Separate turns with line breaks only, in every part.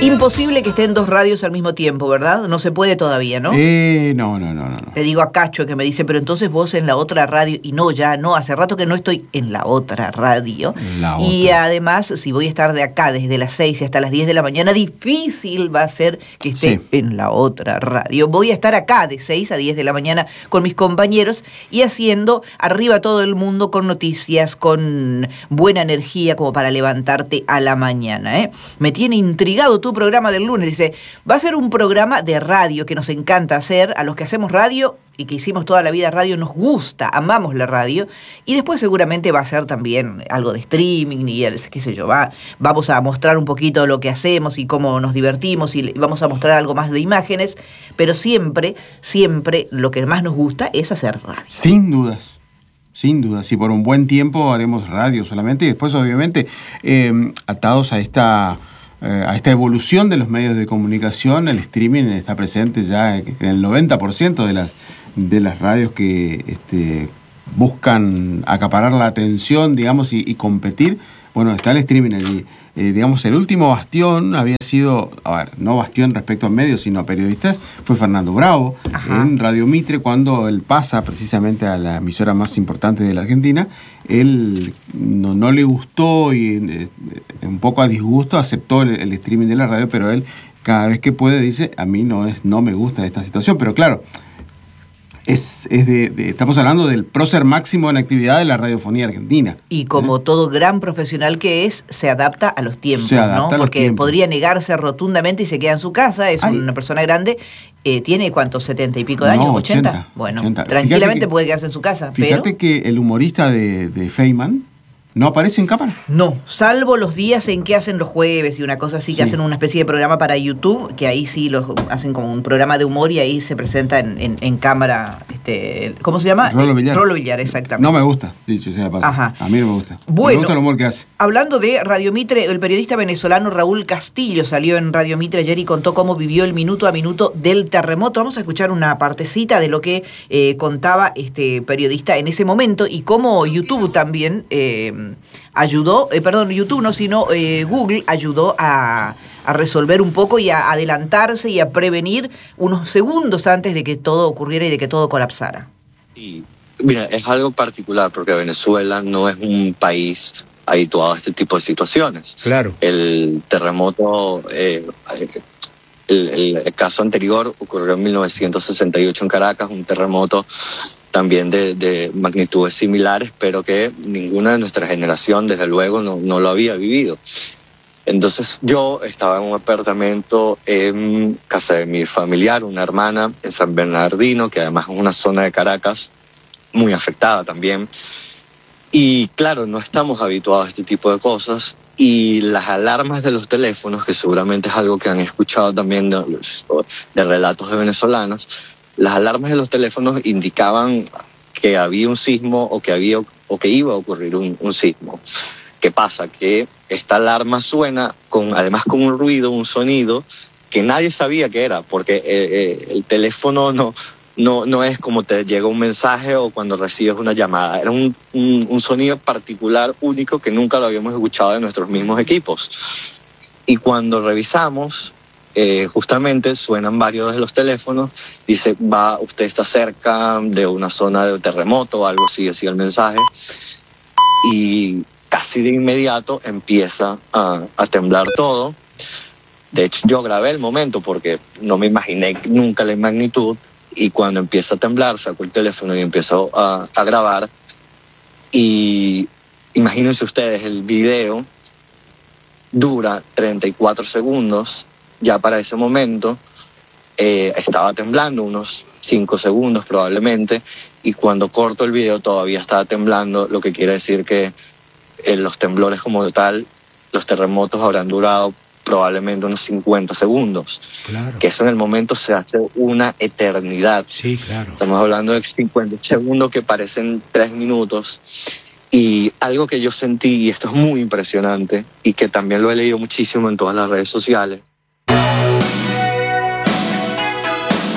Imposible que estén dos radios al mismo tiempo, ¿verdad? No se puede todavía, ¿no?
No.
Le digo a Cacho que me dice, pero entonces vos en la otra radio, y no, ya no, hace rato que no estoy en la otra radio. Y además, si voy a estar de acá desde las 6 hasta las 10 de la mañana, difícil va a ser que esté en la otra radio. Voy a estar acá de 6 a 10 de la mañana con mis compañeros y haciendo arriba todo el mundo con noticias, con buena energía como para levantarte a la mañana, ¿eh? Me tiene intrigado tu programa del lunes. Dice, va a ser un programa de radio que nos encanta hacer, a los que hacemos radio y que hicimos toda la vida radio, nos gusta, amamos la radio, y después seguramente va a ser también algo de streaming y qué sé yo, vamos a mostrar un poquito lo que hacemos y cómo nos divertimos y vamos a mostrar algo más de imágenes, pero siempre lo que más nos gusta es hacer radio.
Sin dudas, y por un buen tiempo haremos radio solamente, y después obviamente atados a esta evolución de los medios de comunicación, el streaming está presente ya en el 90% de las radios que buscan acaparar la atención, digamos, y competir. Bueno, está el streaming allí. Digamos, el último bastión había sido, no bastión respecto a medios, sino a periodistas, fue Fernando Bravo. Ajá. En Radio Mitre, cuando él pasa precisamente a la emisora más importante de la Argentina, él no le gustó y un poco a disgusto aceptó el streaming de la radio, pero él cada vez que puede dice, a mí no me gusta esta situación, pero claro, estamos hablando del prócer máximo en actividad de la radiofonía argentina.
Y como todo gran profesional que es, se adapta a los tiempos, ¿no? Porque podría negarse rotundamente y se queda en su casa, es una persona grande, ¿tiene cuántos, 70 y pico de años? 80. Bueno, 80. Tranquilamente puede quedarse en su casa.
Fíjate que el humorista de Feynman ¿no aparece en cámara?
No, salvo los días en que hacen los jueves y una cosa así, que hacen una especie de programa para YouTube, que ahí sí los hacen como un programa de humor y ahí se presenta en cámara, ¿cómo se llama?
Rolo Villar.
Rolo Villar, exactamente.
No me gusta, dicho sea de paso.
Ajá.
A mí no me gusta.
Bueno,
me gusta el humor que hace.
Hablando de Radio Mitre, el periodista venezolano Raúl Castillo salió en Radio Mitre ayer y contó cómo vivió el minuto a minuto del terremoto. Vamos a escuchar una partecita de lo que contaba este periodista en ese momento y cómo YouTube también ayudó, YouTube no, sino Google ayudó a resolver un poco y a adelantarse y a prevenir unos segundos antes de que todo ocurriera y de que todo colapsara.
Y mira, es algo particular porque Venezuela no es un país habituado a este tipo de situaciones.
Claro.
El terremoto, el caso anterior ocurrió en 1968 en Caracas, un terremoto también de magnitudes similares, pero que ninguna de nuestra generación, desde luego, no lo había vivido. Entonces yo estaba en un apartamento en casa de mi familiar, una hermana, en San Bernardino, que además es una zona de Caracas muy afectada también. Y claro, no estamos habituados a este tipo de cosas, y las alarmas de los teléfonos, que seguramente es algo que han escuchado también de relatos de venezolanos, las alarmas de los teléfonos indicaban que había un sismo o que iba a ocurrir un sismo. ¿Qué pasa? Que esta alarma suena además con un ruido, un sonido que nadie sabía qué era, porque el teléfono no es como te llega un mensaje o cuando recibes una llamada. Era un sonido particular, único, que nunca lo habíamos escuchado de nuestros mismos equipos. Y cuando revisamos, justamente suenan varios de los teléfonos, dice, usted está cerca de una zona de terremoto o algo así, decía el mensaje, y casi de inmediato empieza a temblar todo. De hecho, yo grabé el momento porque no me imaginé nunca la magnitud, y cuando empieza a temblar saco el teléfono y empiezo a grabar, y imagínense ustedes, el video dura 34 segundos. Ya para ese momento estaba temblando unos 5 segundos probablemente, y cuando corto el video todavía estaba temblando, lo que quiere decir que los temblores como tal, los terremotos habrán durado probablemente unos 50 segundos. Claro. Que eso en el momento se hace una eternidad.
Sí, claro.
Estamos hablando de 50 segundos que parecen 3 minutos. Y algo que yo sentí, y esto es muy impresionante, y que también lo he leído muchísimo en todas las redes sociales.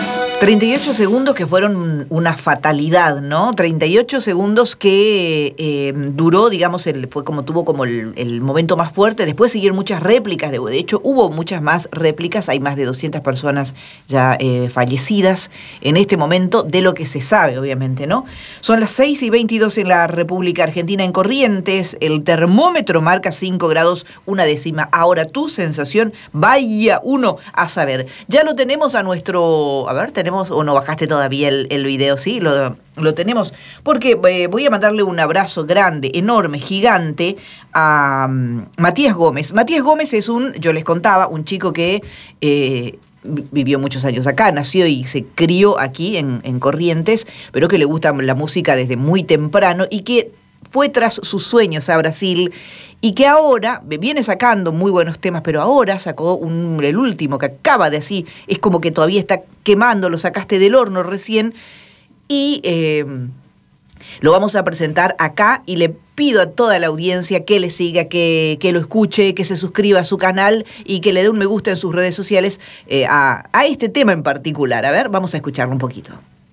38 segundos que fueron una fatalidad, ¿no? 38 segundos que duró, digamos, tuvo como el momento más fuerte. Después siguieron muchas réplicas, de hecho hubo muchas más réplicas, hay más de 200 personas ya fallecidas en este momento, de lo que se sabe, obviamente, ¿no? Son las 6:22 en la República Argentina, en Corrientes, el termómetro marca 5 grados, una décima. Ahora, tu sensación, vaya uno a saber. Ya lo tenemos a nuestro, a ver, tenemos, o no bajaste todavía el video, ¿sí? Lo tenemos, porque voy a mandarle un abrazo grande, enorme, gigante a Matías Gómez. Matías Gómez es yo les contaba, un chico que vivió muchos años acá, nació y se crió aquí en Corrientes, pero que le gusta la música desde muy temprano y que fue tras sus sueños a Brasil y que ahora viene sacando muy buenos temas, pero ahora sacó el último que acaba de así, es como que todavía está quemando, lo sacaste del horno recién y lo vamos a presentar acá y le pido a toda la audiencia que le siga, que lo escuche, que se suscriba a su canal y que le dé un me gusta en sus redes sociales a este tema en particular. A ver, vamos a escucharlo un poquito.